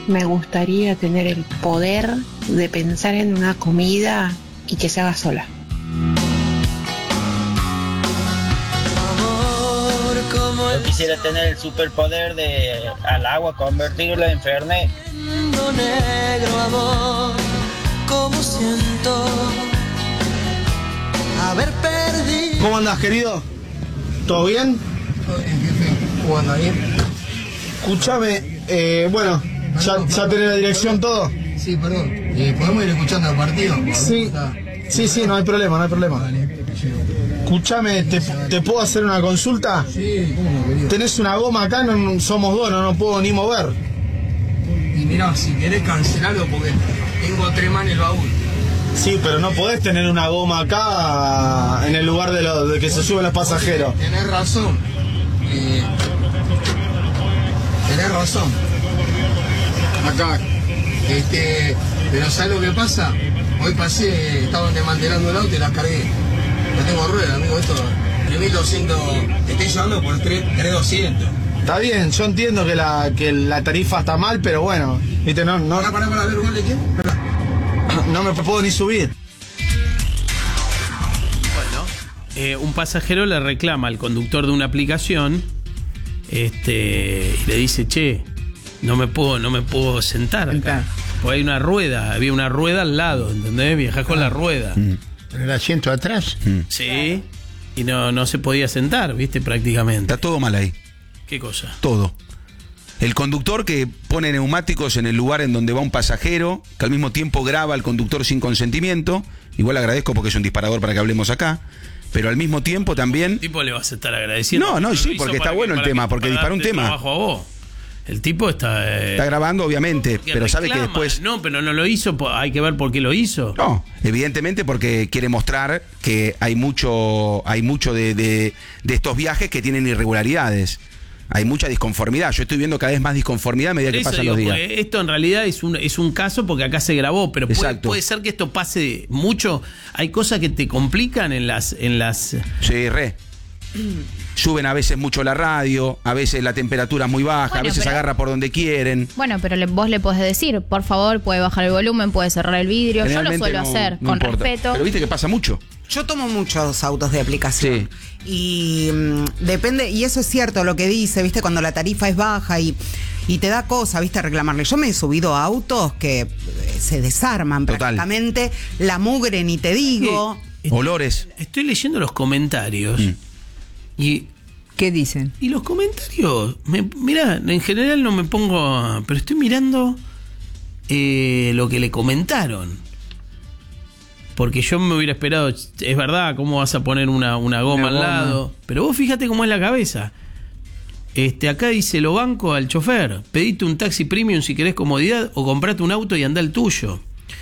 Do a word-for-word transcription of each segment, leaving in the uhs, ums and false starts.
me gustaría tener el poder de pensar en una comida y que se haga sola. Yo quisiera tener el superpoder de al agua convertirla en Fernet. Negro amor, como siento haber perdido. ¿Cómo andás, querido? ¿Todo bien? Todo bien, jefe. ¿Cómo anda bien? Escuchame, eh, bueno, ya, ya tenés la dirección, todo. Sí, perdón. Eh, ¿Podemos ir escuchando el partido? Sí, sí, sí, no hay problema, no hay problema. Escuchame, ¿te, ¿te puedo hacer una consulta? Sí, ¿cómo, querido? Tenés una goma acá, no somos dos, no, no puedo ni mover. Y mirá, si querés cancelarlo porque tengo tres más en el baúl. Sí, pero no podés tener una goma acá en el lugar de, lo, de que se suben los pasajeros. Tenés razón. Eh, tenés razón. Acá. Este, pero ¿sabes lo que pasa? Hoy pasé, estaban desmantelando el auto y las cargué. No tengo rueda, amigo, esto. tres mil doscientos, te estoy llevando por tres mil doscientos. Está bien, yo entiendo que la, que la tarifa está mal, pero bueno, viste, no, no, Pará, pará, pará, a ver, ¿gol de quién? Pará. no me puedo ni subir. Bueno, eh, un pasajero le reclama al conductor de una aplicación, este, y le dice, che, no me puedo, no me puedo sentar acá. Porque hay una rueda, había una rueda al lado, ¿entendés? Viajás con la rueda. Mm. ¿En el asiento atrás? Mm. Sí, y no, no se podía sentar, viste, prácticamente. Está todo mal ahí. ¿Qué cosa? Todo. El conductor que pone neumáticos en el lugar en donde va un pasajero, que al mismo tiempo graba al conductor sin consentimiento, igual agradezco porque es un disparador para que hablemos acá, pero al mismo tiempo también... ¿El tipo le vas a estar agradeciendo? No, no, lo sí, hizo porque está para bueno que- el para tema, que- porque para disparó un darte tema. trabajo a vos. El tipo está... eh, Está grabando, obviamente, que pero sabe que reclama. después... No, pero no lo hizo, po- hay que ver por qué lo hizo. No, evidentemente porque quiere mostrar que hay mucho, hay mucho de, de, de estos viajes que tienen irregularidades. Hay mucha disconformidad. Yo estoy viendo cada vez más disconformidad a medida Por que eso pasan digo, los días. porque esto en realidad es un, es un caso porque acá se grabó, pero puede, Exacto. puede ser que esto pase mucho. Hay cosas que te complican en las... En las Sí, re. Suben a veces mucho la radio, a veces la temperatura es muy baja, Bueno, a veces pero- agarra por donde quieren. Bueno, pero le- vos le podés decir, por favor, puede bajar el volumen, puede cerrar el vidrio. Yo lo Generalmente suelo no- hacer, no con importa. respeto. Pero viste que pasa mucho. Yo tomo muchos autos de aplicación. Y mm, depende, y eso es cierto lo que dice, viste, cuando la tarifa es baja y, y te da cosa, viste, reclamarle. Yo me he subido a autos que eh, se desarman Total. prácticamente, la mugre ni te digo. Olores. Estoy leyendo los comentarios y... ¿Qué dicen? Y los comentarios, me, mirá, en general no me pongo a- pero estoy mirando eh, lo que le comentaron. Porque yo me hubiera esperado, es verdad, ¿cómo vas a poner una, una goma Una al goma. lado? Pero vos fíjate cómo es la cabeza. Este, acá dice, lo banco al chofer, pedite un taxi premium si querés comodidad o comprate un auto y anda el tuyo.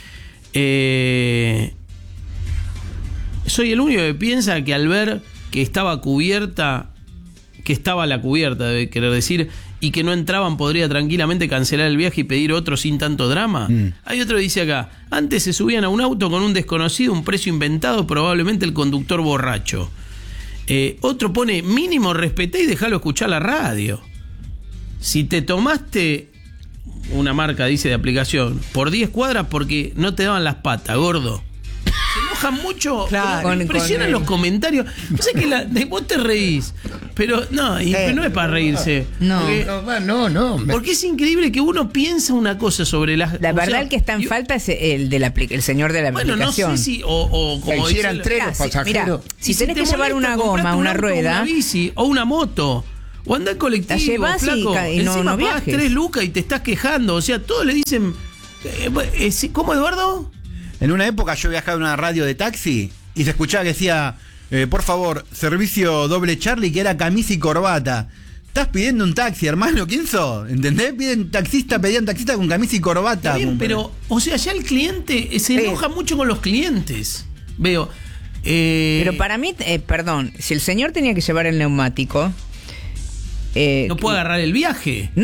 Eh, soy el único que piensa que al ver que estaba cubierta, que estaba la cubierta, debe querer decir, y que no entraban, podría tranquilamente cancelar el viaje y pedir otro sin tanto drama. Mm. Hay otro que dice acá, antes se subían a un auto con un desconocido, un precio inventado, probablemente el conductor borracho. Eh, otro pone, mínimo respeté y dejalo escuchar la radio. Si te tomaste una marca, dice, de aplicación, por diez cuadras porque no te daban las patas, gordo. Se enojan mucho, Claro. me impresionan Con- los comentarios. O sea que la, de vos te reís, pero no, y- pero no es para reírse. No. Porque, No, no, no. me- porque es increíble que uno piensa una cosa sobre las... La o verdad, sea, el que está en yo- falta es el, de la, apli- el señor de la Bueno, no aplicación. sé si... O, o como Si eran dice- tres Mirá, los si- pasajeros. mirá, si Y tenés te que llevar molesta, una goma, comprate un una auto, rueda, una bici o una moto. O andá en colectivo, La llevas y flaco. ca- y no- Encima no pagás viajes. tres lucas y te estás quejando. O sea, todos le dicen... eh, eh, sí, ¿Cómo, Eduardo? En una época yo viajaba en una radio de taxi y se escuchaba que decía, eh, por favor, servicio doble Charlie, que era camisa y corbata. Estás pidiendo un taxi, hermano, ¿quién sos? ¿Entendés? Piden taxista, pedían taxista con camisa y corbata. Está bien, Como- pero, o sea, ya el cliente eh, se Sí. enoja mucho con los clientes. Veo. eh, pero para mí, eh, perdón, si el señor tenía que llevar el neumático... eh, no puede agarrar el viaje. No,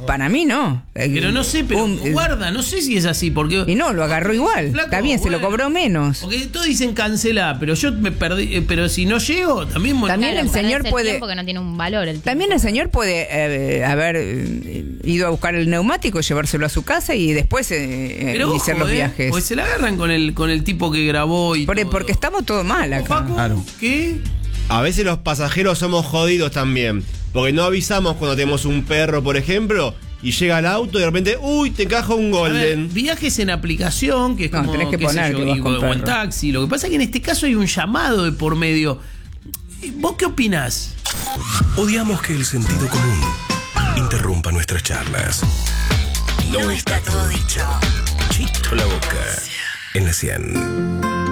Para mí no. Pero no sé, pero Un- guarda, no sé si es así, porque... Y no, lo agarró igual. Flaco, Está bien, se lo bueno. cobró menos. Porque todos dicen cancelar, pero yo me perdí, eh, pero si no llego, también... me- También el Claro, señor perdés el puede- tiempo que no tiene un valor el tiempo. También el señor puede eh, haber eh, ido a buscar el neumático, llevárselo a su casa y después eh, Pero iniciar ojo, los eh, viajes. pues se la agarran con el, con el tipo que grabó y Por- todo. porque estamos todo mal acá. Paco, Claro. ¿qué? A veces los pasajeros somos jodidos también. Porque no avisamos cuando tenemos un perro, por ejemplo, y llega al auto y de repente, uy, te encaja un A ver, golden. viajes en aplicación, que es No, como tenés que qué sé poner yo, que vas y- con o en perro. taxi. Lo que pasa es que en este caso hay un llamado de por medio. ¿Vos qué opinás? Odiamos que el sentido común interrumpa nuestras charlas. No está todo dicho. Chito la boca en la cien.